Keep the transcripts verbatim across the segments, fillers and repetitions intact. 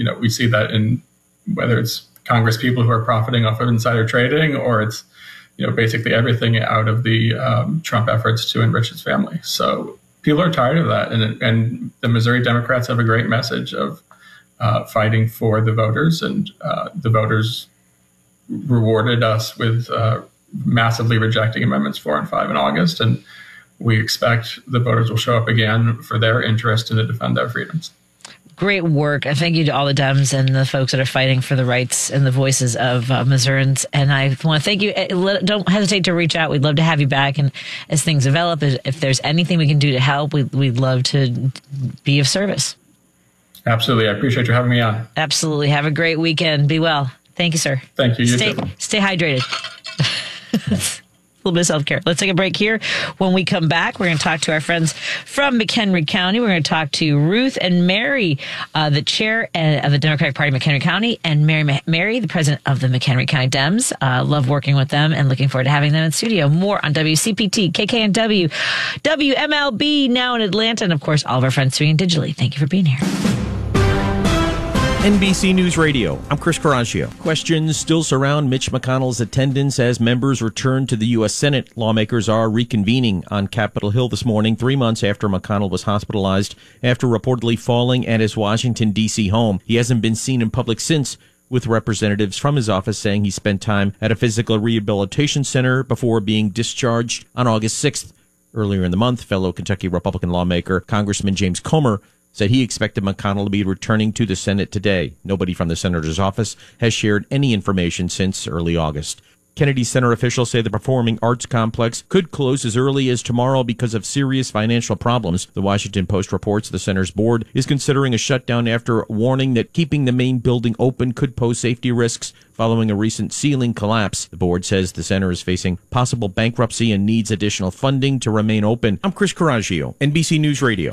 you know, we see that in whether it's Congress people who are profiting off of insider trading, or it's, you know, basically everything out of the um, Trump efforts to enrich his family. So people are tired of that. And, and the Missouri Democrats have a great message of uh, fighting for the voters, and uh, the voters rewarded us with uh, massively rejecting amendments four and five in August. And we expect the voters will show up again for their interest and to defend their freedoms. Great work. And thank you to all the Dems and the folks that are fighting for the rights and the voices of uh, Missourians. And I want to thank you. Don't hesitate to reach out. We'd love to have you back. And as things develop, if there's anything we can do to help, we'd, we'd love to be of service. Absolutely. I appreciate you having me on. Absolutely. Have a great weekend. Be well. Thank you, sir. Thank you. You stay, too. Stay hydrated. A little bit of self-care. Let's take a break here. When we come back, we're going to talk to our friends from McHenry County. We're going to talk to Ruth and Mary, uh, the chair of the Democratic Party of McHenry County, and Mary, Mary, the president of the McHenry County Dems. Uh, love working with them and looking forward to having them in studio. More on W C P T, K K N W, W M L B now in Atlanta, and of course, all of our friends streaming digitally. Thank you for being here. N B C News Radio, I'm Chris Caraccio. Questions still surround Mitch McConnell's attendance as members return to the U S Senate. Lawmakers are reconvening on Capitol Hill this morning, three months after McConnell was hospitalized after reportedly falling at his Washington, D C home. He hasn't been seen in public since, with representatives from his office saying he spent time at a physical rehabilitation center before being discharged on August sixth. Earlier in the month, fellow Kentucky Republican lawmaker Congressman James Comer said he expected McConnell to be returning to the Senate today. Nobody from the senator's office has shared any information since early August. Kennedy Center officials say the Performing Arts Complex could close as early as tomorrow because of serious financial problems. The Washington Post reports the center's board is considering a shutdown after warning that keeping the main building open could pose safety risks following a recent ceiling collapse. The board says the center is facing possible bankruptcy and needs additional funding to remain open. I'm Chris Caraccio, N B C News Radio.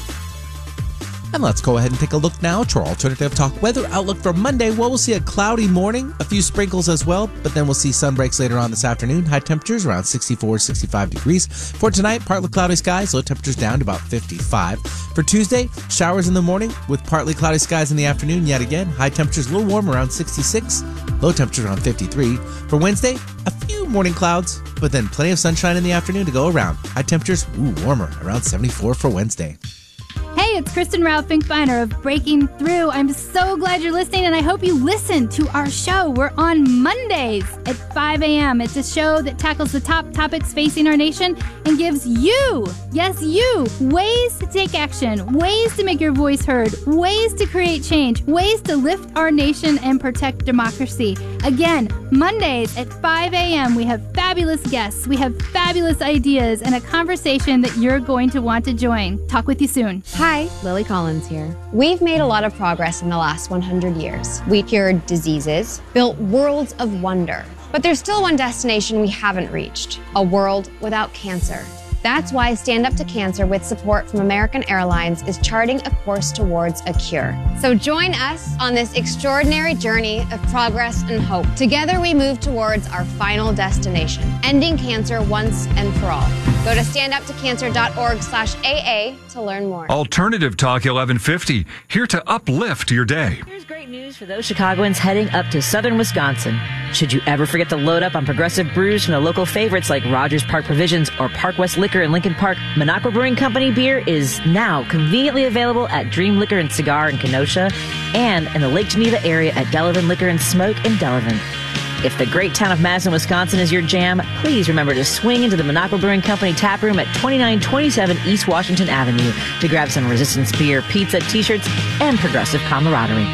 And let's go ahead and take a look now to our Alternative Talk weather outlook for Monday. Well, we'll see a cloudy morning, a few sprinkles as well, but then we'll see sun breaks later on this afternoon. High temperatures around sixty-four, sixty-five degrees. For tonight, partly cloudy skies, low temperatures down to about fifty-five. For Tuesday, showers in the morning with partly cloudy skies in the afternoon yet again. High temperatures a little warm around sixty-six, low temperatures around fifty-three. For Wednesday, a few morning clouds, but then plenty of sunshine in the afternoon to go around. High temperatures, ooh, warmer, around seventy-four for Wednesday. Hey, it's Kristen Ralph Finkbeiner of Breaking Through. I'm so glad you're listening, and I hope you listen to our show. We're on Mondays at five a.m. It's a show that tackles the top topics facing our nation and gives you, yes, you, ways to take action, ways to make your voice heard, ways to create change, ways to lift our nation and protect democracy. Again, Mondays at five a.m. we have fabulous guests, we have fabulous ideas, and a conversation that you're going to want to join. Talk with you soon. Hi, Lily Collins here. We've made a lot of progress in the last one hundred years. We cured diseases, built worlds of wonder. But there's still one destination we haven't reached, a world without cancer. That's why Stand Up to Cancer, with support from American Airlines, is charting a course towards a cure. So join us on this extraordinary journey of progress and hope. Together we move towards our final destination, ending cancer once and for all. Go to standuptocancer.org slash AA to learn more. Alternative Talk eleven fifty, here to uplift your day. Here's great news for those Chicagoans heading up to southern Wisconsin. Should you ever forget to load up on progressive brews from the local favorites like Rogers Park Provisions or Park West Liquor in Lincoln Park, Minocqua Brewing Company beer is now conveniently available at Dream Liquor and Cigar in Kenosha and in the Lake Geneva area at Delavan Liquor and Smoke in Delavan. If the great town of Madison, Wisconsin is your jam, please remember to swing into the Minocqua Brewing Company tap room at twenty-nine twenty-seven East Washington Avenue to grab some Resistance beer, pizza, t-shirts, and progressive camaraderie.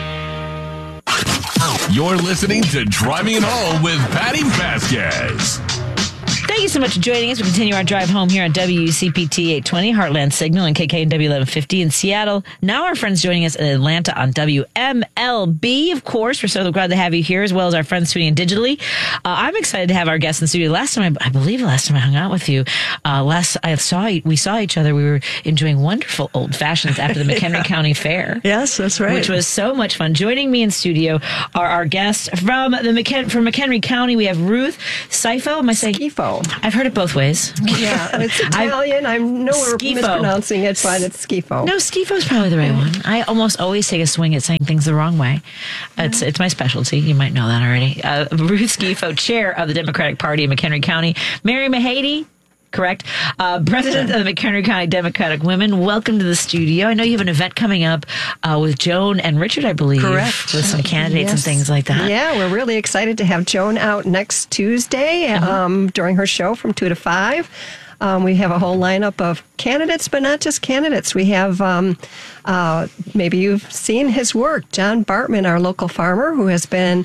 You're listening to Driving It Home with Patty Vasquez. Thank you so much for joining us. We continue our drive home here on W C P T eight twenty, Heartland Signal, and K K N W eleven fifty in Seattle. Now our friends joining us in Atlanta on W M L B. Of course, we're so glad to have you here, as well as our friends tuning in digitally. Uh, I'm excited to have our guests in the studio. Last time, I, I believe, last time I hung out with you, uh, last I saw we saw each other. We were enjoying wonderful old fashions after the McHenry County Fair. Yes, that's right. Which was so much fun. Joining me in studio are our guests from the McHen- from McHenry County. We have Ruth Sifo. Am I saying Skifo? I've heard it both ways. Yeah, it's Italian. I know we're Schifo. mispronouncing it, but it's Schifo. No, Schifo's probably the right one. I almost always take a swing at saying things the wrong way. It's it's my specialty. You might know that already. Uh, Ruth Schifo, chair of the Democratic Party in McHenry County. Mary Mahady, correct? Uh, president of the McHenry County Democratic Women. Welcome to the studio. I know you have an event coming up uh, with Joan and Richard, I believe. Correct. With some candidates Yes. and things like that. Yeah, we're really excited to have Joan out next Tuesday Uh-huh. um, during her show from two to five. Um, we have a whole lineup of candidates, but not just candidates. We have, um, uh, maybe you've seen his work, John Bartman, our local farmer, who has been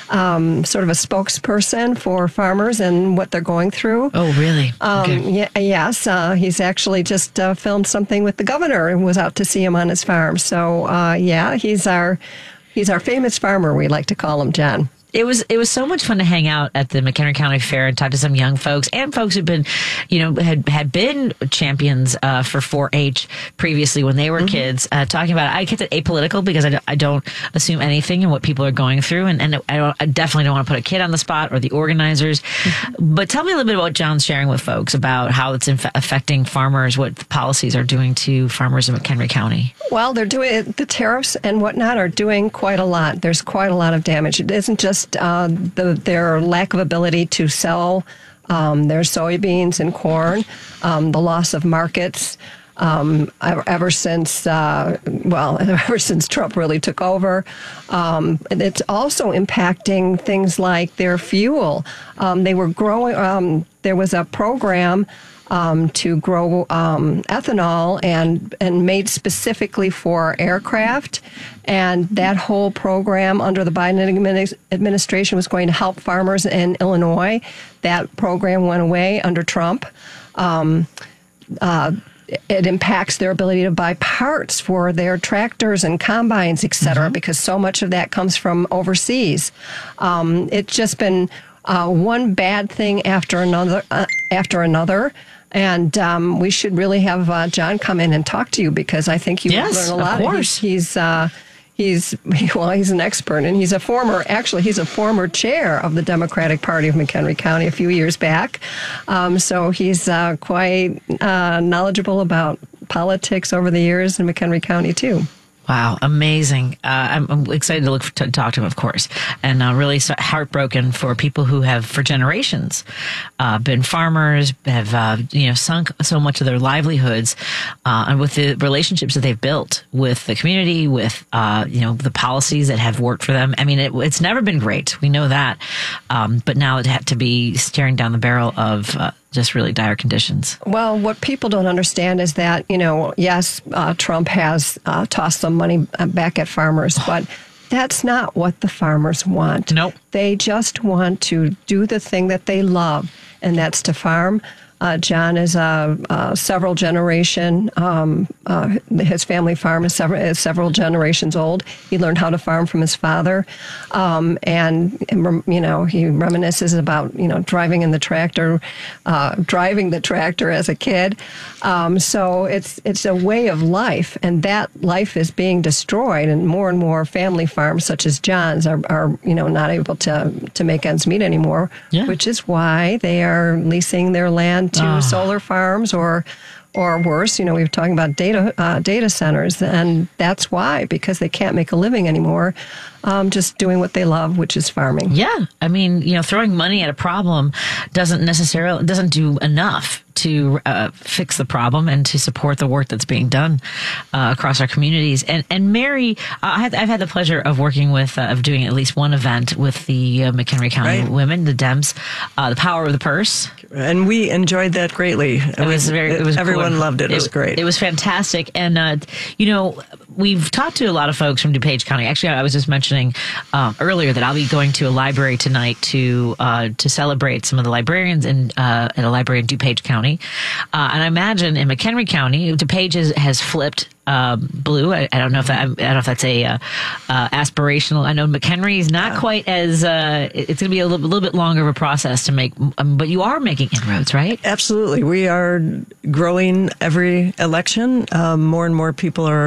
um, sort of a spokesperson for farmers and what they're going through. Oh, really? Um, Okay. yeah, yes, uh, he's actually just uh, filmed something with the governor and was out to see him on his farm. So, uh, yeah, he's our he's our famous farmer. We like to call him John. It was it was so much fun to hang out at the McHenry County Fair and talk to some young folks and folks who've been, you know, had had been champions uh, for four H previously when they were Mm-hmm. kids. Uh, talking about it. I kept it apolitical because I don't, I don't assume anything in what people are going through, and, and I, don't, I definitely don't want to put a kid on the spot or the organizers. Mm-hmm. But tell me a little bit about what John's sharing with folks about how it's inf- affecting farmers, what the policies are doing to farmers in McHenry County. Well, they're doing the tariffs and whatnot are doing quite a lot. There's quite a lot of damage. It isn't just uh, the, their lack of ability to sell um, their soybeans and corn, um, the loss of markets. Um, ever, ever since, uh, well, ever since Trump really took over, um, it's also impacting things like their fuel. Um, they were growing. Um, there was a program um, to grow um, ethanol and and made specifically for aircraft, and that whole program under the Biden adminis- administration was going to help farmers in Illinois. That program went away under Trump. Um, uh, It impacts their ability to buy parts for their tractors and combines, et cetera, mm-hmm. because so much of that comes from overseas. Um, it's just been uh, one bad thing after another, uh, after another. And um, we should really have uh, John come in and talk to you because I think you Yes, learn a lot. of course. He's, he's uh, He's, well, he's an expert, and he's a former, actually, he's a former chair of the Democratic Party of McHenry County a few years back. Um, so he's uh, quite uh, knowledgeable about politics over the years in McHenry County, too. Wow, amazing. Uh, I'm, I'm excited to look to talk to him, of course, and uh, really so heartbroken for people who have, for generations, uh, been farmers, have uh, you know sunk so much of their livelihoods, uh, and with the relationships that they've built with the community, with uh, you know the policies that have worked for them. I mean, it, it's never been great. We know that, um, but now it had to be staring down the barrel of uh, just really dire conditions. Well, what people don't understand is that, you know, yes, uh, Trump has uh, tossed some money back at farmers, but that's not what the farmers want. Nope. They just want to do the thing that they love, and that's to farm. Uh, John is a, a several generation, um, uh, his family farm is several, is several generations old. He learned how to farm from his father. Um, and, you know, he reminisces about, you know, driving in the tractor, uh, driving the tractor as a kid. Um, so it's, it's a way of life, and that life is being destroyed, and more and more family farms such as John's are, are you know, not able to, to make ends meet anymore, yeah. which is why they are leasing their land to Oh. solar farms or or worse. You know, we were talking about data uh, data centers, and that's why, because they can't make a living anymore um, just doing what they love, which is farming. Yeah. I mean, you know, throwing money at a problem doesn't necessarily, doesn't do enough to uh, fix the problem and to support the work that's being done uh, across our communities. And and Mary, uh, I had, I've had the pleasure of working with, uh, of doing at least one event with the uh, McHenry County Right. women, the Dems, uh, the Power of the Purse. And we enjoyed that greatly. It was very, it was everyone cool. loved it. It was great. It was fantastic. And, uh, you know, we've talked to a lot of folks from DuPage County. Actually, I was just mentioning uh, earlier that I'll be going to a library tonight to uh, to celebrate some of the librarians in uh, at a library in DuPage County. Uh, and I imagine in McHenry County, DuPage has, has flipped uh, blue. I, I don't know if that, I don't know if that's a uh, uh, aspirational. I know McHenry is not quite as. Uh, it's going to be a little, little bit longer of a process to make, um, but you are making inroads, right? Absolutely. We are growing every election. Um, more and more people are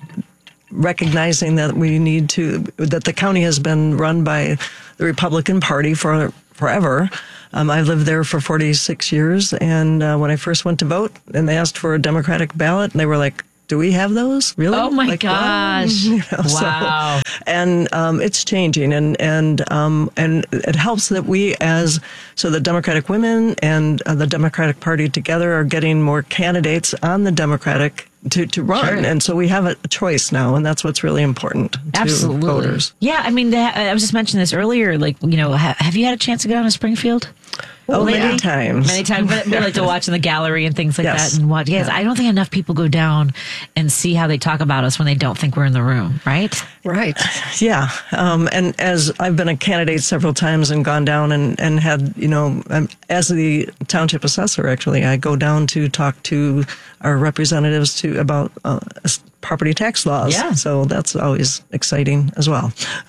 recognizing that we need to, that the county has been run by the Republican Party for forever. Um, I lived there for forty-six years, and uh, when I first went to vote, and they asked for a Democratic ballot, and they were like, do we have those? Really? Oh my like, gosh. Wow. You know, wow. So, and um, it's changing, and and um, and it helps that we, as so the Democratic women and uh, the Democratic Party together, are getting more candidates on the Democratic to, to run, sure. and so we have a choice now, and that's what's really important to Absolutely. voters. Yeah, I mean, I was just mentioning this earlier. Like, you know, have you had a chance to go down to Springfield? Oh, Lately? many times. Many times. But we like to watch in the gallery and things like Yes. that. And watch. Yes, Yeah. I don't think enough people go down and see how they talk about us when they don't think we're in the room, right? Right. Yeah. Um, and as I've been a candidate several times and gone down and, and had, you know, um, as the township assessor, actually, I go down to talk to our representatives to about uh, property tax laws. Yeah. So that's always exciting as well.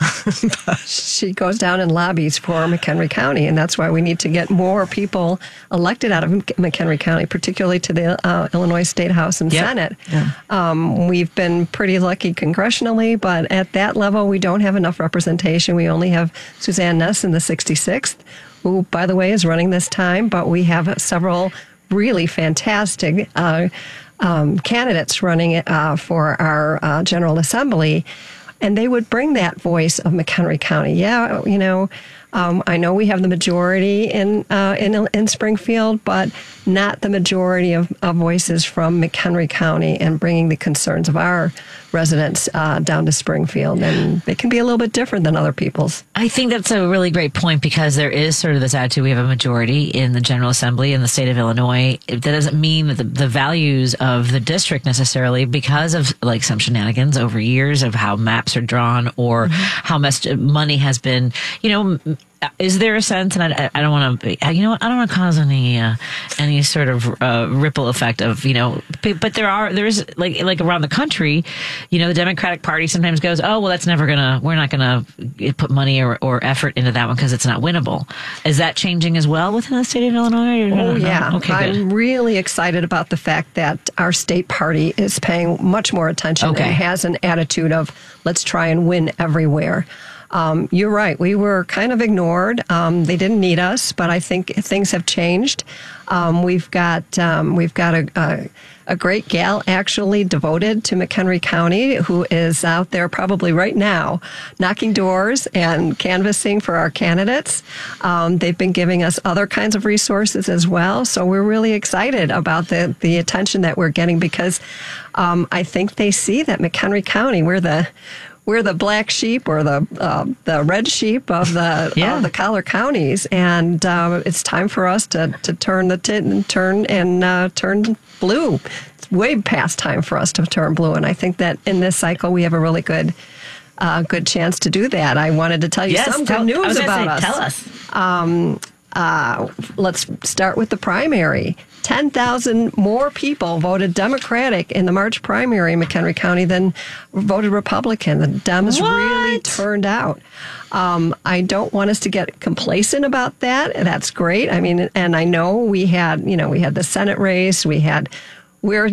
She goes down and lobbies for McHenry County, and that's why we need to get more people elected out of McHenry County, particularly to the uh, Illinois State House and Yep. Senate. Yeah. Um, we've been pretty lucky congressionally, but at that level, we don't have enough representation. We only have Suzanne Ness in the sixty-sixth, who, by the way, is running this time, but we have several really fantastic uh, um, candidates running uh, for our uh, General Assembly, and they would bring that voice of McHenry County. Yeah, you know, um, I know we have the majority in uh, in, in Springfield, but not the majority of, of voices from McHenry County, and bringing the concerns of our residents uh, down to Springfield, and they can be a little bit different than other people's. I think that's a really great point, because there is sort of this attitude. We have a majority in the General Assembly in the state of Illinois. That doesn't mean that the, the values of the district necessarily, because of like some shenanigans over years of how maps are drawn or mm-hmm. how much money has been, you know, is there a sense, and I, I don't want to, you know, I don't want to cause any uh, any sort of uh, ripple effect of, you know, but there are there's like like around the country, you know, the Democratic Party sometimes goes, oh well, that's never gonna, we're not gonna put money or, or effort into that one because it's not winnable. Is that changing as well within the state of Illinois? Or, oh yeah, no? Okay, I'm good. really excited about the fact that our state party is paying much more attention Okay. and has an attitude of let's try and win everywhere. Um, you're right. We were kind of ignored. Um, they didn't need us, but I think things have changed. Um, we've got um, we've got a, a a great gal actually devoted to McHenry County, who is out there probably right now knocking doors and canvassing for our candidates. Um, they've been giving us other kinds of resources as well, so we're really excited about the the attention that we're getting, because um, I think they see that McHenry County, we're the We're the black sheep or the uh, the red sheep of the yeah. of the collar counties, and uh, it's time for us to, to turn the tit and turn and uh, turn blue. It's way past time for us to turn blue, and I think that in this cycle we have a really good uh, good chance to do that. I wanted to tell you Yes, some tell, good news say, about us. Tell us. Um, uh, let's start with the primary. ten thousand more people voted Democratic in the March primary in McHenry County than voted Republican. The Dems What? really turned out. Um, I don't want us to get complacent about that. That's great. I mean, and I know we had, you know, we had the Senate race. We had, we're,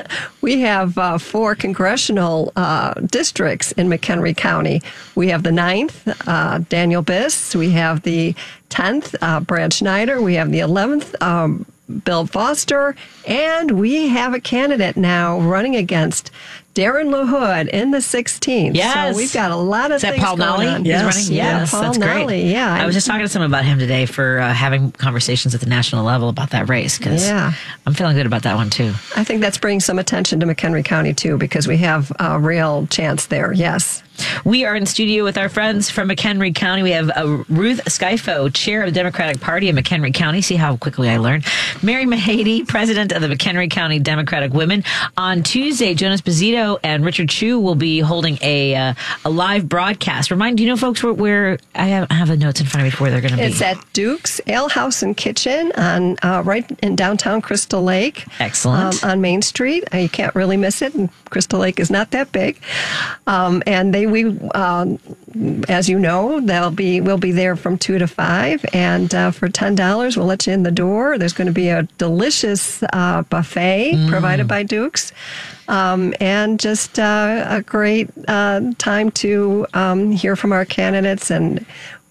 we have uh, four congressional uh, districts in McHenry County. We have the ninth, uh, Daniel Biss. We have the tenth, uh, Brad Schneider. We have the eleventh, um, Bill Foster, and we have a candidate now running against Darren LaHood in the sixteenth. Yes. So we've got a lot of Is that things Paul going Nolly? on. He's Yes. running? Yeah, Yes, Paul that's Nolly. great. Yeah, I was just talking to someone about him today for uh, having conversations at the national level about that race, because Yeah. I'm feeling good about that one too. I think that's bringing some attention to McHenry County too, because we have a real chance there. Yes. We are in studio with our friends from McHenry County. We have uh, Ruth Skyfo, chair of the Democratic Party in McHenry County. See how quickly I learn. Mary Mahady, president of the McHenry County Democratic Women. On Tuesday, Jonas Bezito and Richard Chu will be holding a uh, a live broadcast. Remind, do you know, folks, where, where I, have, I have the notes in front of me for where they're going to be? It's at Duke's Ale House and Kitchen on uh, right in downtown Crystal Lake. Excellent. Um, on Main Street. Uh, you can't really miss it. And Crystal Lake is not that big. Um, and they we um, as you know, they'll be we'll be there from two to five, and uh, for ten dollars we'll let you in the door. There's going to be a delicious uh, buffet mm. provided by Duke's. Um, and just uh, a great uh, time to um, hear from our candidates and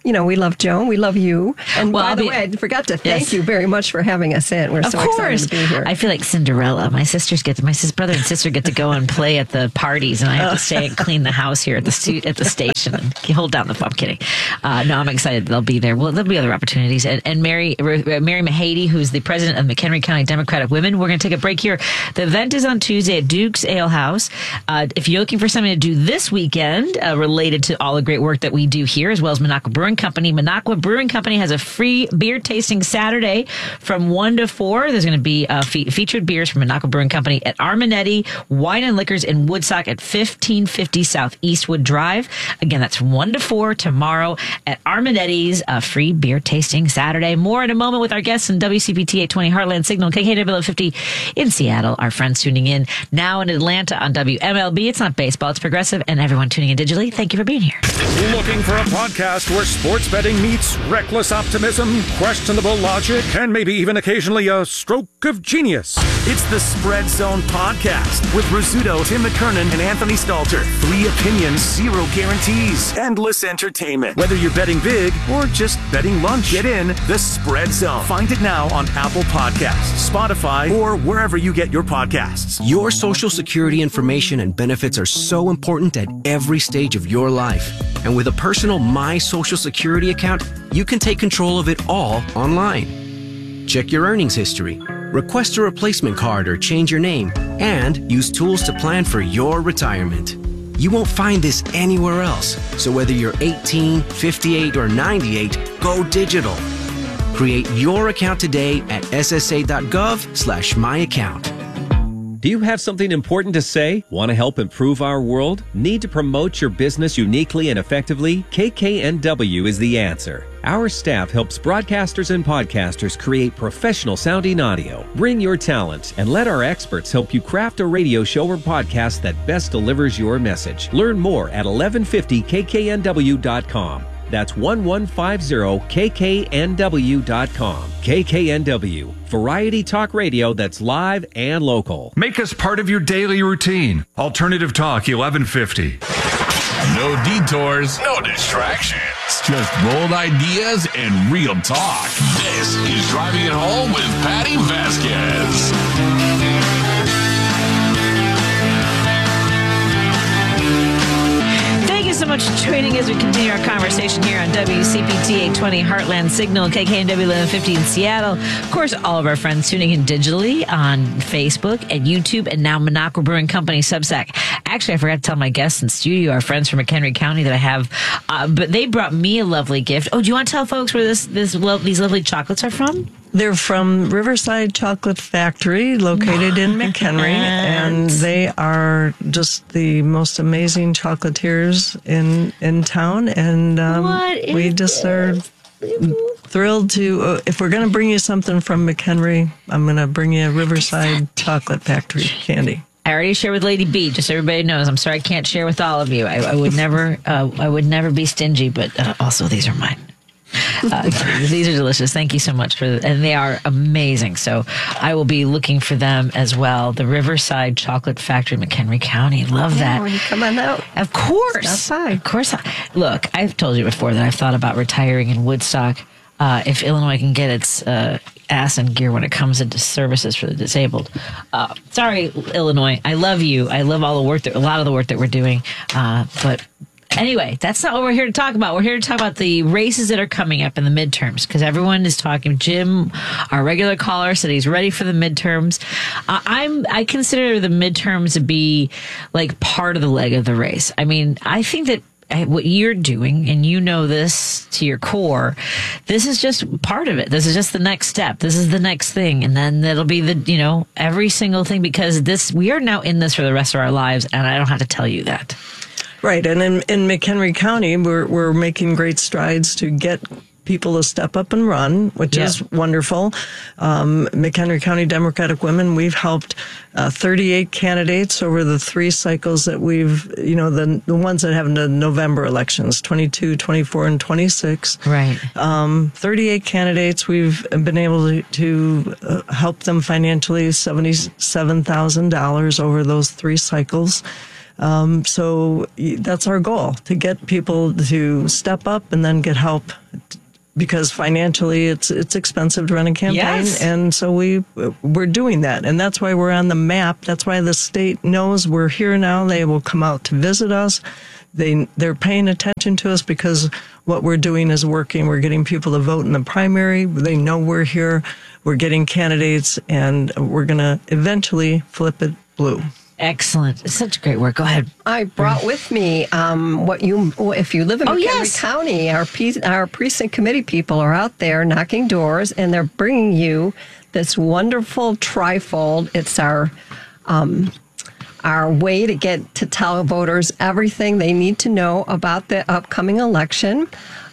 you know, we love Joan. We love you. And Well, by I'll the be- way, I forgot to thank Yes. you very much for having us in. We're Of so course. excited to be here. I feel like Cinderella. My sisters get to, my sis brother and sister get to go and play at the parties, and I have to stay and clean the house here at the stu- at the station and hold down the phone. I'm kidding. Uh, no, I'm excited they'll be there. Well, there'll be other opportunities. And, and Mary uh, Mary Mahady, who's the president of McHenry County Democratic Women, we're going to take a break here. The event is on Tuesday at Duke's Ale House. Uh, if you're looking for something to do this weekend uh, related to all the great work that we do here, as well as Minocqua Brewing Company, Minocqua Brewing Company has a free beer tasting Saturday from one to four. There's going to be uh, fe- featured beers from Minocqua Brewing Company at Armanetti Wine and Liquors in Woodstock at fifteen fifty South Eastwood Drive. Again, that's from one to four tomorrow at Armanetti's uh, free beer tasting Saturday. More in a moment with our guests in W C P T eight twenty Heartland Signal, K K W fifty in Seattle. Our friends tuning in now in Atlanta on W M L B. It's not baseball, it's progressive, and everyone tuning in digitally. Thank you for being here. Looking for a podcast where sports betting meets reckless optimism, questionable logic, and maybe even occasionally a stroke of genius? It's the Spread Zone Podcast with Rizzuto, Tim McKernan, and Anthony Stalter. Three opinions, zero guarantees, endless entertainment. Whether you're betting big or just betting lunch, get in the Spread Zone. Find it now on Apple Podcasts, Spotify, or wherever you get your podcasts. Your Social Security information and benefits are so important at every stage of your life. And with a personal My Social Security account, you can take control of it all online. Check your earnings history, request a replacement card or change your name, and use tools to plan for your retirement. You won't find this anywhere else. So whether you're eighteen, fifty-eight, or ninety-eight, go digital. Create your account today at ssa.gov slash my account. Do you have something important to say? Want to help improve our world? Need to promote your business uniquely and effectively? K K N W is the answer. Our staff helps broadcasters and podcasters create professional sounding audio. Bring your talent and let our experts help you craft a radio show or podcast that best delivers your message. Learn more at eleven fifty K K N W dot com. That's eleven fifty K K N W dot com. K K N W, variety talk radio that's live and local. Make us part of your daily routine. Alternative Talk eleven fifty. No detours, no distractions. Just bold ideas and real talk. This is Driving It Home with Patty Vasquez. Thank you so much for joining as we continue our conversation here on W C P T eight twenty Heartland Signal, K K N W eleven fifty in Seattle. Of course, all of our friends tuning in digitally on Facebook and YouTube, and now Minocqua Brewing Company Substack. Actually, I forgot to tell my guests in studio, our friends from McHenry County that I have, uh, but they brought me a lovely gift. Oh, do you want to tell folks where this, this lo- these lovely chocolates are from? They're from Riverside Chocolate Factory, located in McHenry, and they are just the most amazing chocolatiers in in town. And um, we just are thrilled to. Uh, if we're going to bring you something from McHenry, I'm going to bring you a Riverside Chocolate Factory candy. I already shared with Lady B, just so everybody knows. I'm sorry I can't share with all of you. I, I would never, uh, I would never be stingy, but uh, also these are mine. Uh, these are delicious. Thank you so much for, and they are amazing. So I will be looking for them as well. The Riverside Chocolate Factory, McHenry County. Love Yeah, that. when you come on out. Of course. Stop by. Of course. Look, I've told you before that I've thought about retiring in Woodstock. Uh, if Illinois can get its uh, ass in gear when it comes into services for the disabled. Uh, sorry, Illinois. I love you. I love all the work that, a lot of the work that we're doing. Uh, but anyway, that's not what we're here to talk about. We're here to talk about the races that are coming up in the midterms, because everyone is talking. Jim, our regular caller, said he's ready for the midterms. Uh, I'm, I consider the midterms to be like part of the leg of the race. I mean, I think that what you're doing, and you know this to your core, this is just part of it. This is just the next step. This is the next thing. And then it'll be the, you know, every single thing, because this, we are now in this for the rest of our lives. And I don't have to tell you that. Right. And in, in McHenry County, we're, we're making great strides to get people to step up and run, which yeah. is wonderful. Um, McHenry County Democratic Women, we've helped uh, thirty-eight candidates over the three cycles that we've, you know, the the ones that have the November elections, twenty-two, twenty-four, and twenty-six. Right. Um, thirty-eight candidates, we've been able to, to uh, help them financially, seventy-seven thousand dollars over those three cycles. Um, so that's our goal, to get people to step up and then get help, because financially it's it's expensive to run a campaign. Yes. And so we, we're doing that. And that's why we're on the map. That's why the state knows we're here now. They will come out to visit us. They, they're paying attention to us because what we're doing is working. We're getting people to vote in the primary. They know we're here. We're getting candidates, and we're going to eventually flip it blue. Excellent. It's such great work. Go ahead. I brought with me um, what you, if you live in Oh, McHenry yes. County, our, P, our precinct committee people are out there knocking doors, and they're bringing you this wonderful trifold. It's our um, our way to get to tell voters everything they need to know about the upcoming election.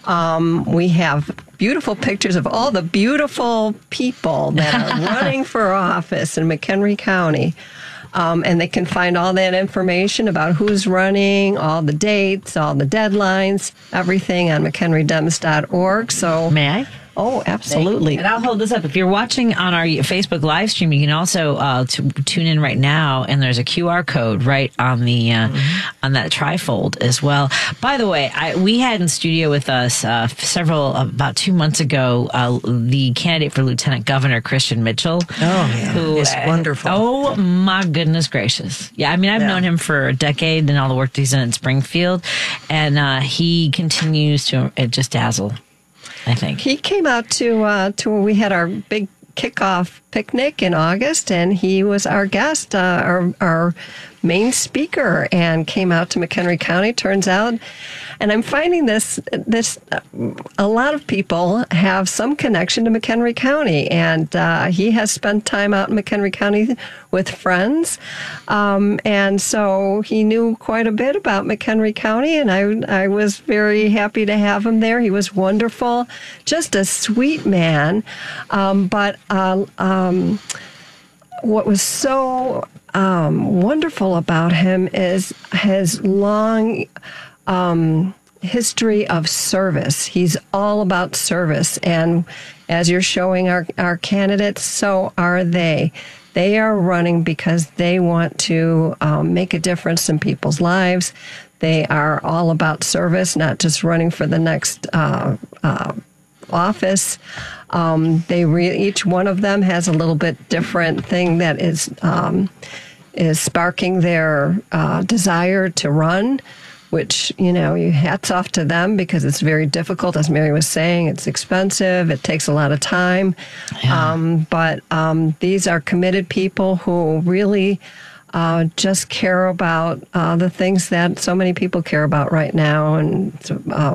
Um, we have beautiful pictures of all the beautiful people that are running for office in McHenry County. Um, and they can find all that information about who's running, all the dates, all the deadlines, everything on McHenry Dems dot org. So, may I? Oh, absolutely. And I'll hold this up. If you're watching on our Facebook live stream, you can also uh, t- tune in right now, and there's a Q R code right on the uh, mm-hmm. on that trifold as well. By the way, I, we had in studio with us uh, several about two months ago uh, the candidate for Lieutenant Governor, Christian Mitchell. Oh, yeah. Who, He's uh, wonderful. Oh, my goodness gracious. Yeah, I mean, I've Yeah. known him for a decade and all the work that he's done in Springfield, and uh, he continues to uh, just dazzle. I think he came out to uh, to we had our big kickoff picnic in August, and he was our guest, uh, our our main speaker, and came out to McHenry County. Turns out, and I'm finding this this uh, a lot of people have some connection to McHenry County, and uh, he has spent time out in McHenry County with friends, um, and so he knew quite a bit about McHenry County, and I I was very happy to have him there. He was wonderful, just a sweet man, um, but. Uh, um, what was so um, wonderful about him is his long um, history of service. He's all about service. And as you're showing our, our candidates, so are they. They are running because they want to um, make a difference in people's lives. They are all about service, not just running for the next uh, uh, office. Um, they re- each one of them has a little bit different thing that is um, is sparking their uh, desire to run, which, you know, you hats off to them because it's very difficult. As Mary was saying, it's expensive. It takes a lot of time. Yeah. Um, but um, these are committed people who really uh, just care about uh, the things that so many people care about right now, and uh,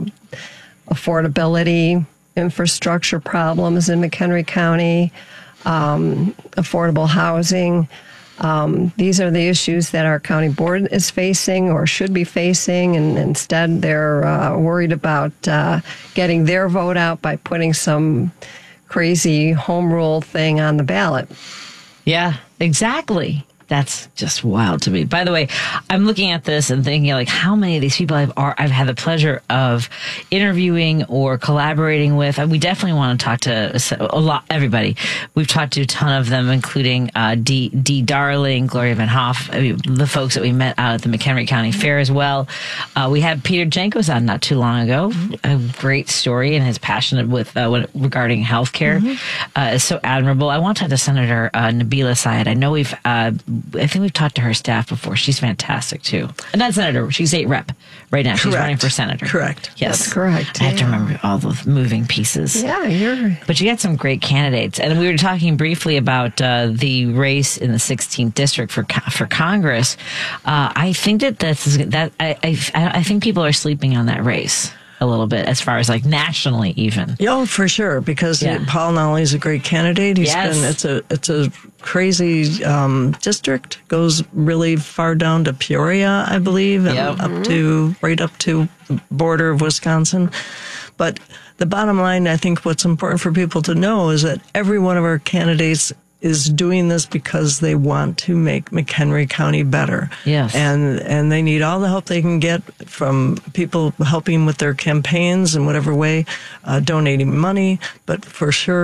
affordability, infrastructure problems in McHenry County, um, affordable housing. Um, these are the issues that our county board is facing or should be facing, and instead they're uh, worried about uh, getting their vote out by putting some crazy home rule thing on the ballot. Yeah, exactly. That's just wild to me. By the way, I'm looking at this and thinking, like, how many of these people I've are, I've had the pleasure of interviewing or collaborating with. We definitely want to talk to a lot, everybody. We've talked to a ton of them, including uh, Dee, Dee Darling, Gloria Van Hoff, I mean, the folks that we met out at the McHenry County Fair as well. Uh, we had Peter Jankos on not too long ago. A great story, and his passion with uh, what, regarding healthcare mm-hmm. uh, is so admirable. I want to talk to Senator uh, Nabila Syed. I know we've. Uh, I think we've talked to her staff before. She's fantastic too. And not senator, she's state rep right now. Correct. She's running for senator. Correct. Yes. That's correct. I have yeah. to remember all the moving pieces. Yeah, you're. But you got some great candidates. And we were talking briefly about uh, the race in the sixteenth district for for Congress. Uh, I think that that's, that I, I I think people are sleeping on that race a little bit, as far as like nationally even. Oh, for sure, because yeah. Paul Nolly is a great candidate. He's yes. been, it's a it's a crazy um, district, goes really far down to Peoria, I believe, and yep. up to right up to the border of Wisconsin. But the bottom line, I think what's important for people to know is that every one of our candidates is doing this because they want to make McHenry County better. Yes. And and they need all the help they can get from people helping with their campaigns in whatever way, uh, donating money, but for sure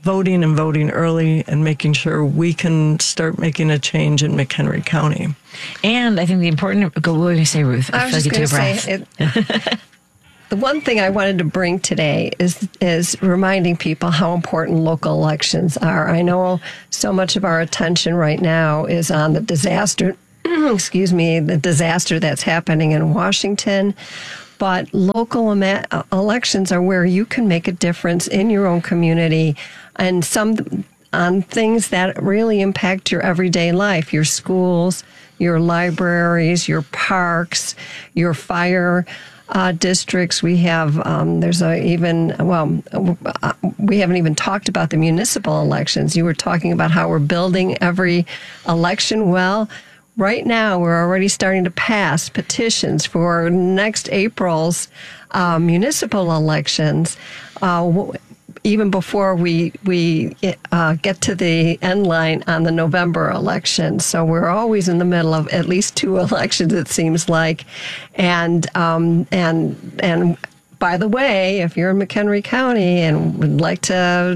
voting and voting early and making sure we can start making a change in McHenry County. And I think the important, go, what were you going to say, Ruth? I, I was feel just like going to say, it, the one thing I wanted to bring today is is reminding people how important local elections are. I know so much of our attention right now is on the disaster, excuse me, the disaster that's happening in Washington. But local ema- elections are where you can make a difference in your own community and some on things that really impact your everyday life, your schools, your libraries, your parks, your fire uh, districts. We have, um, there's a even, well, uh, we haven't even talked about the municipal elections. You were talking about how we're building every election. Well, right now, we're already starting to pass petitions for next April's uh, municipal elections, uh, even before we we uh, get to the end line on the November election. So we're always in the middle of at least two elections, it seems like. And um, and and by the way, if you're in McHenry County and would like to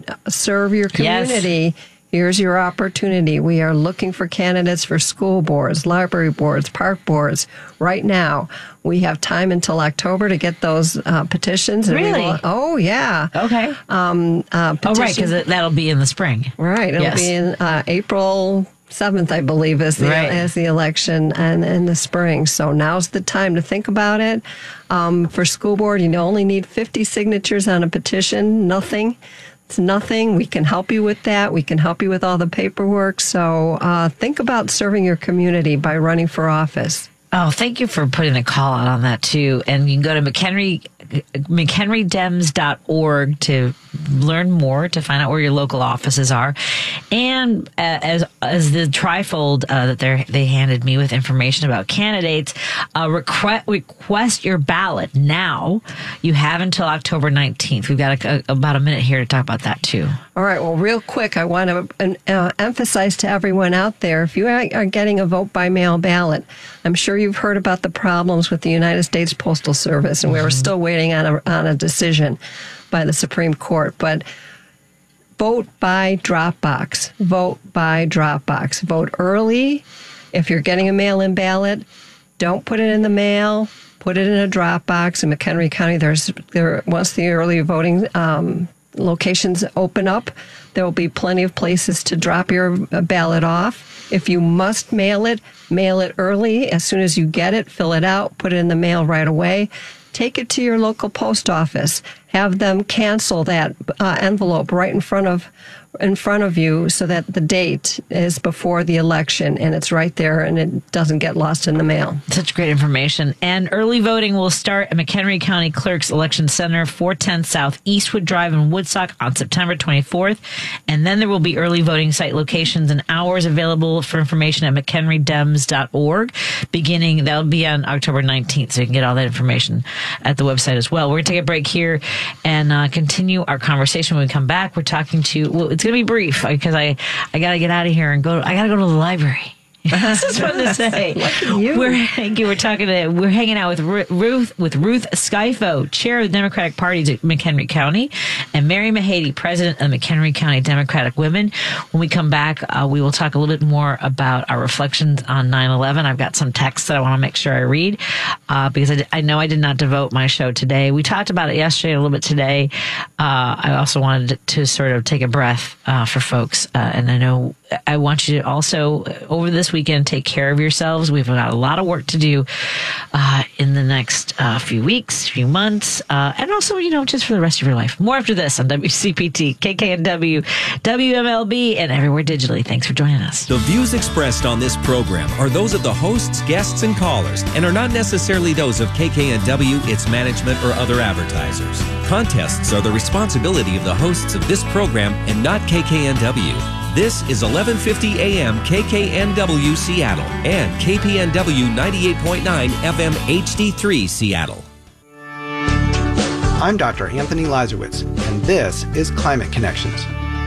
serve your community, yes. Here's your opportunity. We are looking for candidates for school boards, library boards, park boards. Right now, we have time until October to get those uh, petitions. And really? We will, oh, yeah. Okay. Um, uh, oh, right, because that'll be in the spring. Right. It'll yes. be in uh, April seventh, I believe, is the, right. is the election, and in the spring. So now's the time to think about it. Um, for school board, you only need fifty signatures on a petition, nothing. It's nothing. We can help you with that. We can help you with all the paperwork. So uh, think about serving your community by running for office. Oh, thank you for putting a call out on that, too. And you can go to McHenry, McHenry Dems dot org to learn more, to find out where your local offices are. And uh, as as the trifold uh, that they they handed me with information about candidates, uh, request, request your ballot now. You have until October nineteenth. We've got a, a, about a minute here to talk about that, too. All right. Well, real quick, I want to uh, emphasize to everyone out there, if you are getting a vote by mail ballot, I'm sure you've heard about the problems with the United States Postal Service, and mm-hmm. we're still waiting on a, on a decision by the Supreme Court. But vote by drop box. Vote by drop box. Vote early. If you're getting a mail-in ballot, don't put it in the mail. Put it in a drop box. In McHenry County, there's there once the early voting um, locations open up, there will be plenty of places to drop your ballot off. If you must mail it, mail it early. As soon as you get it, fill it out, put it in the mail right away. Take it to your local post office. Have them cancel that uh, envelope right in front of in front of you so that the date is before the election and it's right there and it doesn't get lost in the mail. Such great information. And early voting will start at McHenry County Clerk's Election Center, four ten South Eastwood Drive in Woodstock on September twenty-fourth. And then there will be early voting site locations and hours available for information at McHenry Dems dot org. Beginning, that'll be on October nineteenth, so you can get all that information at the website as well. We're going to take a break here and uh, continue our conversation when we come back. We're talking to, well, it's going to be brief because I, I got to get out of here and go, I got to go to the library. This is fun to say. We're thank you. We're talking to we're hanging out with Ruth with Ruth Skyfo, chair of the Democratic Party at McHenry County, and Mary Mahady, president of McHenry County Democratic Women. When we come back, uh, we will talk a little bit more about our reflections on nine eleven. I've got some texts that I want to make sure I read uh, because I, I know I did not devote my show today. We talked about it yesterday, a little bit today. Uh, I also wanted to, to sort of take a breath uh, for folks, uh, and I know I want you to also over this week. Weekend, take care of yourselves. We've got a lot of work to do uh, in the next uh, few weeks, few months, uh, and also, you know, just for the rest of your life. More after this on W C P T, K K N W, W M L B, and everywhere digitally. Thanks for joining us. The views expressed on this program are those of the hosts, guests, and callers, and are not necessarily those of K K N W, its management, or other advertisers. Contests are the responsibility of the hosts of this program and not K K N W. This is eleven fifty A M K K N W Seattle and K P N W ninety-eight point nine F M H D three Seattle. I'm Doctor Anthony Lazarowitz, and this is Climate Connections.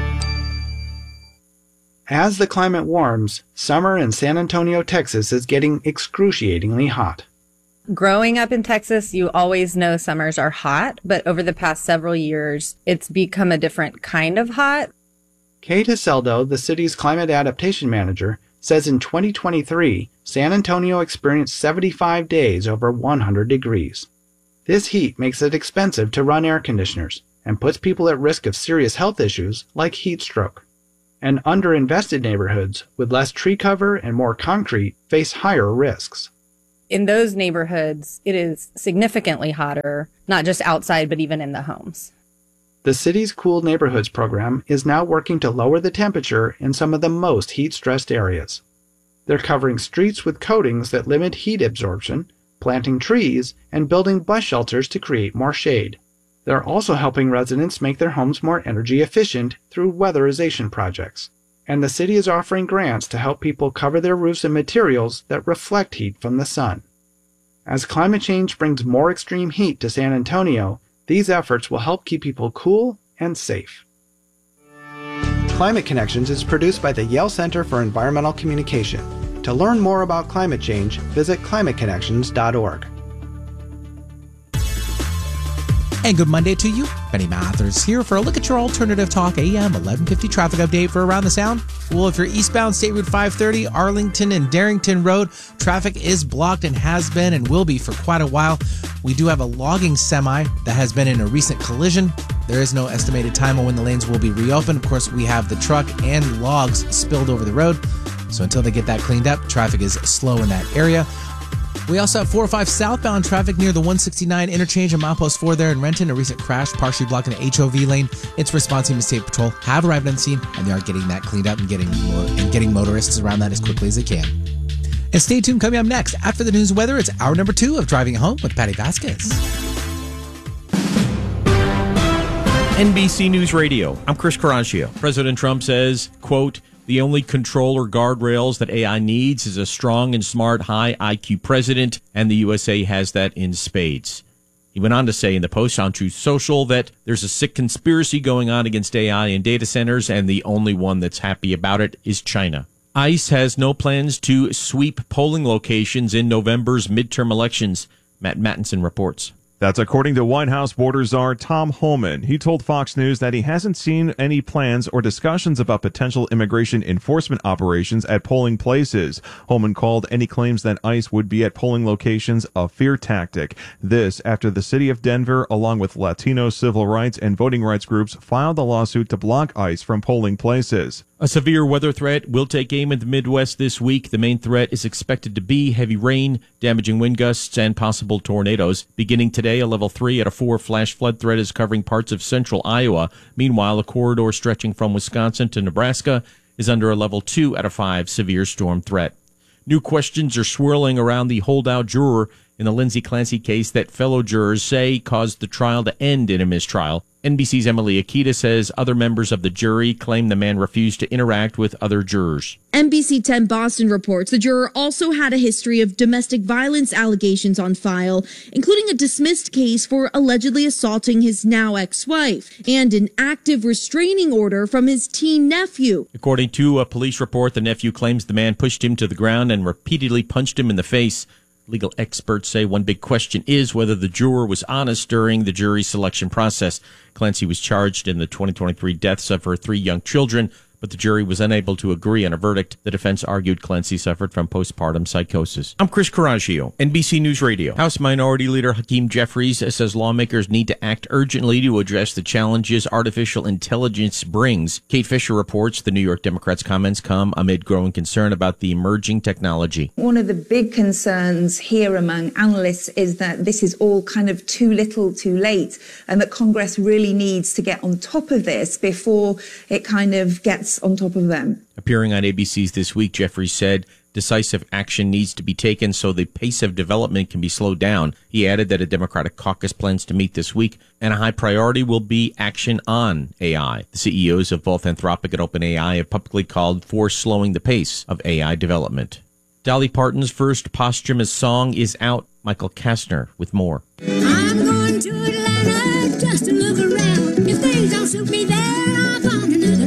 As the climate warms, summer in San Antonio, Texas is getting excruciatingly hot. Growing up in Texas, you always know summers are hot, but over the past several years, it's become a different kind of hot. Kate Hiseldo, the city's climate adaptation manager, says in twenty twenty-three, San Antonio experienced seventy-five days over one hundred degrees. This heat makes it expensive to run air conditioners and puts people at risk of serious health issues like heat stroke. And underinvested neighborhoods with less tree cover and more concrete face higher risks. In those neighborhoods, it is significantly hotter, not just outside, but even in the homes. The city's Cool Neighborhoods program is now working to lower the temperature in some of the most heat-stressed areas. They're covering streets with coatings that limit heat absorption, planting trees, and building bus shelters to create more shade. They're also helping residents make their homes more energy efficient through weatherization projects. And the city is offering grants to help people cover their roofs in materials that reflect heat from the sun. As climate change brings more extreme heat to San Antonio, these efforts will help keep people cool and safe. Climate Connections is produced by the Yale Center for Environmental Communication. To learn more about climate change, visit climate connections dot org. And good Monday to you. Benny Mathers here for a look at your alternative talk A M eleven fifty traffic update for Around the Sound. Well, if you're eastbound State Route five thirty, Arlington and Darrington Road, traffic is blocked and has been and will be for quite a while. We do have a logging semi that has been in a recent collision. There is no estimated time on when the lanes will be reopened. Of course, we have the truck and logs spilled over the road. So until they get that cleaned up, traffic is slow in that area. We also have four oh five southbound traffic near the one sixty-nine interchange and milepost four there in Renton. A recent crash partially blocking the H O V lane. Its response team and State Patrol have arrived on the scene, and they are getting that cleaned up and getting and getting motorists around that as quickly as they can. And stay tuned. Coming up next, after the news and weather, it's hour number two of Driving Home with Patty Vasquez. N B C News Radio. I'm Chris Carrascio. President Trump says, quote, "The only control or guardrails that A I needs is a strong and smart, high I Q president, and the U S A has that in spades." He went on to say in the post on Truth Social that there's a sick conspiracy going on against A I in data centers, and the only one that's happy about it is China. ICE has no plans to sweep polling locations in November's midterm elections. Matt Mattinson reports. That's according to White House border czar Tom Homan. He told Fox News that he hasn't seen any plans or discussions about potential immigration enforcement operations at polling places. Homan called any claims that ICE would be at polling locations a fear tactic. This after the city of Denver, along with Latino civil rights and voting rights groups, filed a lawsuit to block ICE from polling places. A severe weather threat will take aim in the Midwest this week. The main threat is expected to be heavy rain, damaging wind gusts, and possible tornadoes. Beginning today, a level three out of four flash flood threat is covering parts of central Iowa. Meanwhile, a corridor stretching from Wisconsin to Nebraska is under a level two out of five severe storm threat. New questions are swirling around the holdout juror in the Lindsay Clancy case that fellow jurors say caused the trial to end in a mistrial. N B C's Emily Akita says other members of the jury claim the man refused to interact with other jurors. N B C ten Boston reports the juror also had a history of domestic violence allegations on file, including a dismissed case for allegedly assaulting his now ex-wife and an active restraining order from his teen nephew. According to a police report, the nephew claims the man pushed him to the ground and repeatedly punched him in the face. Legal experts say one big question is whether the juror was honest during the jury selection process. Clancy was charged in the twenty twenty-three deaths of her three young children, but the jury was unable to agree on a verdict. The defense argued Clancy suffered from postpartum psychosis. I'm Chris Carrascio, N B C News Radio. House Minority Leader Hakeem Jeffries says lawmakers need to act urgently to address the challenges artificial intelligence brings. Kate Fisher reports the New York Democrats' comments come amid growing concern about the emerging technology. One of the big concerns here among analysts is that this is all kind of too little too late, and that Congress really needs to get on top of this before it kind of gets on top of them. Appearing on A B C's This Week, Jeffries said decisive action needs to be taken so the pace of development can be slowed down. He added that a Democratic caucus plans to meet this week, and a high priority will be action on A I. The C E Os of both Anthropic and OpenAI have publicly called for slowing the pace of A I development. Dolly Parton's first posthumous song is out. Michael Kastner with more. I'm going to Atlanta just to look around. If things don't suit me there, I'll find another town.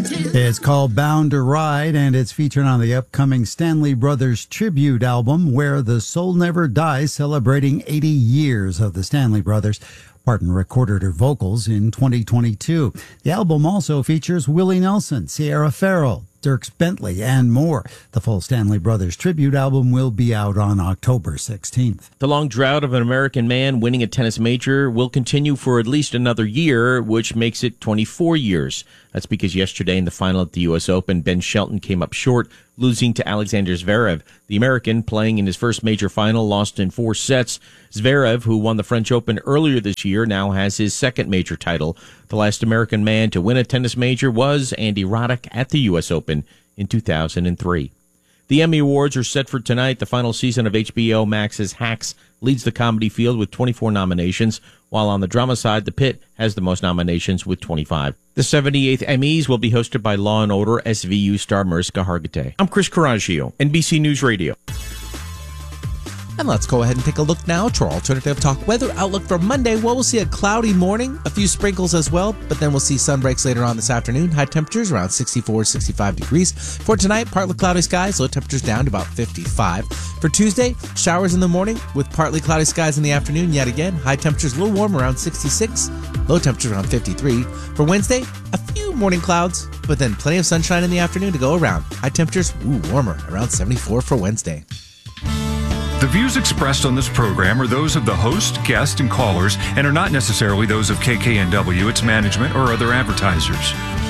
It's called Bound to Ride, and it's featured on the upcoming Stanley Brothers tribute album, Where the Soul Never Dies, celebrating eighty years of the Stanley Brothers. Parton recorded her vocals in twenty twenty-two. The album also features Willie Nelson, Sierra Farrell, Dierks Bentley, and more. The full Stanley Brothers tribute album will be out on October sixteenth. The long drought of an American man winning a tennis major will continue for at least another year, which makes it twenty-four years. That's because yesterday in the final at the U S Open, Ben Shelton came up short, losing to Alexander Zverev. The American, playing in his first major final, lost in four sets. Zverev, who won the French Open earlier this year, now has his second major title. The last American man to win a tennis major was Andy Roddick at the U S Open in two thousand three. The Emmy Awards are set for tonight. The final season of H B O Max's Hacks leads the comedy field with twenty-four nominations, while on the drama side, The Pit has the most nominations with twenty-five. The seventy-eighth Emmys will be hosted by Law and Order S V U star Mariska Hargitay. I'm Chris Coraggio, N B C News Radio. And let's go ahead and take a look now to our alternative talk weather outlook for Monday. Well, we'll see a cloudy morning, a few sprinkles as well, but then we'll see sun breaks later on this afternoon. High temperatures around sixty-four, sixty-five degrees. For tonight, partly cloudy skies, low temperatures down to about fifty-five. For Tuesday, showers in the morning with partly cloudy skies in the afternoon. Yet again, high temperatures a little warm around sixty-six, low temperatures around fifty-three. For Wednesday, a few morning clouds, but then plenty of sunshine in the afternoon to go around. High temperatures, ooh, warmer, around seventy-four for Wednesday. The views expressed on this program are those of the host, guest, and callers and are not necessarily those of K K N W, its management, or other advertisers.